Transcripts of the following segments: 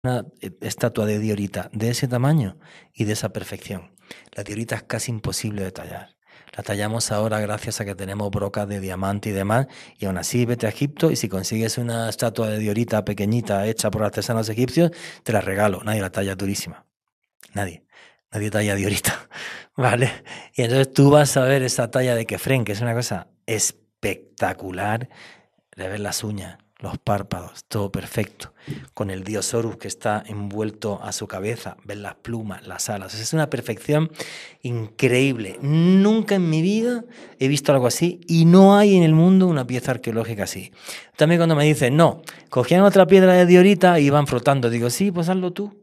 una estatua de diorita de ese tamaño y de esa perfección. La diorita es casi imposible de tallar. La tallamos ahora gracias a que tenemos brocas de diamante y demás, y aún así vete a Egipto y si consigues una estatua de diorita pequeñita hecha por artesanos egipcios, te la regalo. Nadie la talla durísima. Nadie. Nadie talla diorita. ¿Vale? Y entonces tú vas a ver esa talla de Kefren, que es una cosa espectacular. Le ves las uñas, los párpados, todo perfecto. Con el dios Horus que está envuelto a su cabeza, ves las plumas, las alas. Es una perfección increíble. Nunca en mi vida he visto algo así y no hay en el mundo una pieza arqueológica así. También cuando me dicen, no, cogían otra piedra de diorita y iban frotando. Digo, sí, pues hazlo tú.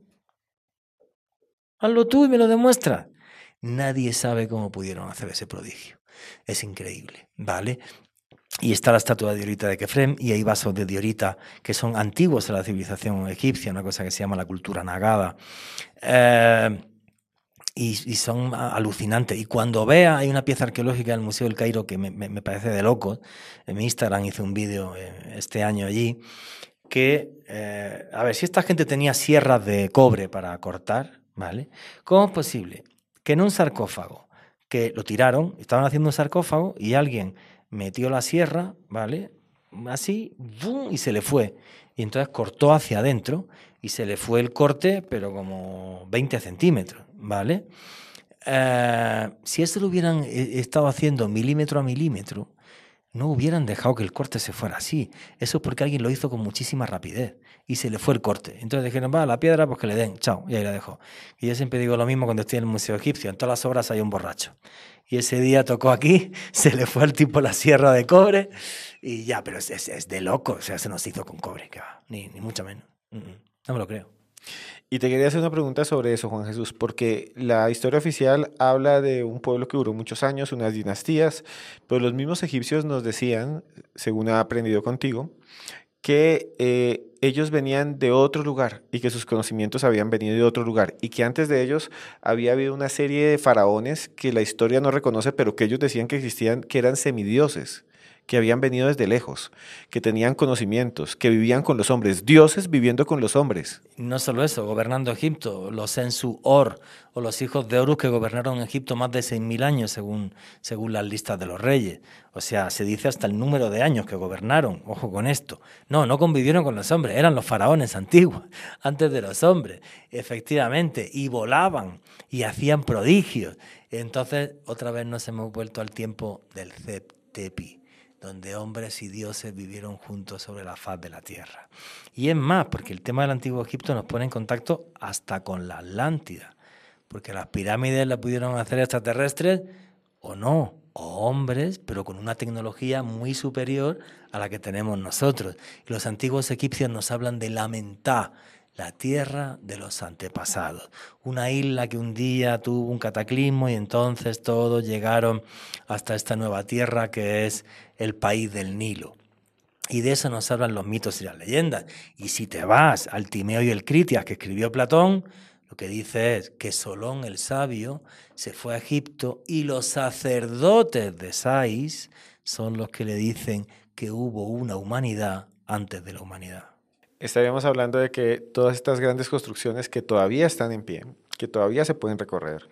Hazlo tú y me lo demuestras. Nadie sabe cómo pudieron hacer ese prodigio. Es increíble, ¿vale? Y está la estatua de diorita de Kefren y hay vasos de diorita que son antiguos a la civilización egipcia, una cosa que se llama la cultura nagada. Y son alucinantes. Y cuando vea, hay una pieza arqueológica del Museo del Cairo que me parece de locos. En mi Instagram hice un vídeo este año allí que, a ver, si esta gente tenía sierras de cobre para cortar, ¿vale? ¿Cómo es posible que en un sarcófago, que lo tiraron, estaban haciendo un sarcófago y alguien metió la sierra, ¿vale? Así, ¡bum! Y se le fue. Y entonces cortó hacia adentro y se le fue el corte, pero como 20 centímetros, ¿vale? Si eso lo hubieran estado haciendo milímetro a milímetro, no hubieran dejado que el corte se fuera así. Eso es porque alguien lo hizo con muchísima rapidez y se le fue el corte. Entonces dijeron, va, la piedra, pues que le den, chao, y ahí la dejó. Y yo siempre digo lo mismo cuando estoy en el Museo Egipcio, en todas las obras hay un borracho. Y ese día tocó aquí, se le fue al tipo la sierra de cobre y ya, pero es de loco, o sea, se nos hizo con cobre, que va, ni mucho menos. No me lo creo. Y te quería hacer una pregunta sobre eso, Juan Jesús, porque la historia oficial habla de un pueblo que duró muchos años, unas dinastías, pero los mismos egipcios nos decían, según he aprendido contigo, que ellos venían de otro lugar y que sus conocimientos habían venido de otro lugar y que antes de ellos había habido una serie de faraones que la historia no reconoce, pero que ellos decían que existían, que eran semidioses, que habían venido desde lejos, que tenían conocimientos, que vivían con los hombres, dioses viviendo con los hombres. No solo eso, gobernando Egipto, los Sensu-Or o los hijos de Horus que gobernaron Egipto más de 6.000 años según las listas de los reyes. O sea, se dice hasta el número de años que gobernaron, ojo con esto. No convivieron con los hombres, eran los faraones antiguos, antes de los hombres, efectivamente, y volaban y hacían prodigios. Entonces, otra vez nos hemos vuelto al tiempo del Zep-Tepi, donde hombres y dioses vivieron juntos sobre la faz de la tierra. Y es más, porque el tema del Antiguo Egipto nos pone en contacto hasta con la Atlántida, porque las pirámides las pudieron hacer extraterrestres o no, o hombres, pero con una tecnología muy superior a la que tenemos nosotros. Y los antiguos egipcios nos hablan de la Mentá, la tierra de los antepasados, una isla que un día tuvo un cataclismo y entonces todos llegaron hasta esta nueva tierra que es el país del Nilo. Y de eso nos hablan los mitos y las leyendas. Y si te vas al Timeo y el Critias que escribió Platón, lo que dice es que Solón el sabio se fue a Egipto y los sacerdotes de Sais son los que le dicen que hubo una humanidad antes de la humanidad. Estaríamos hablando de que todas estas grandes construcciones que todavía están en pie, que todavía se pueden recorrer,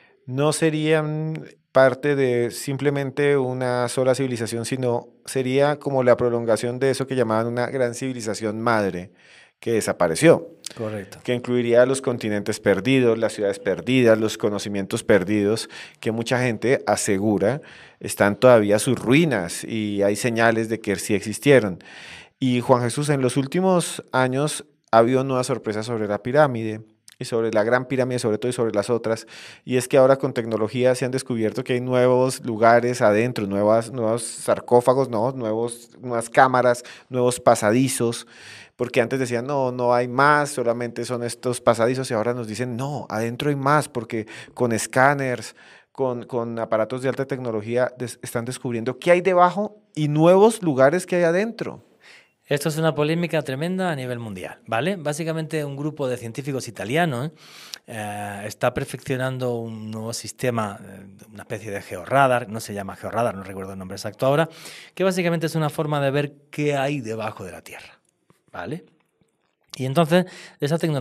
no serían parte de simplemente una sola civilización, sino sería como la prolongación de eso que llamaban una gran civilización madre, que desapareció, Correcto. que incluiría los continentes perdidos, las ciudades perdidas, los conocimientos perdidos, que mucha gente asegura están todavía sus ruinas y hay señales de que sí existieron. Y Juan Jesús, en los últimos años ha habido nuevas sorpresas sobre la pirámide y sobre la gran pirámide, sobre todo y sobre las otras. Y es que ahora con tecnología se han descubierto que hay nuevos lugares adentro, nuevos sarcófagos, ¿no? Nuevas cámaras, nuevos pasadizos, porque antes decían, no, no hay más, solamente son estos pasadizos y ahora nos dicen, no, adentro hay más, porque con escáneres, con aparatos de alta tecnología están descubriendo qué hay debajo y nuevos lugares que hay adentro. Esto es una polémica tremenda a nivel mundial, ¿vale? Básicamente un grupo de científicos italianos está perfeccionando un nuevo sistema, una especie de georradar, no se llama georradar, no recuerdo el nombre exacto ahora, que básicamente es una forma de ver qué hay debajo de la Tierra, ¿vale? Y entonces esa tecnología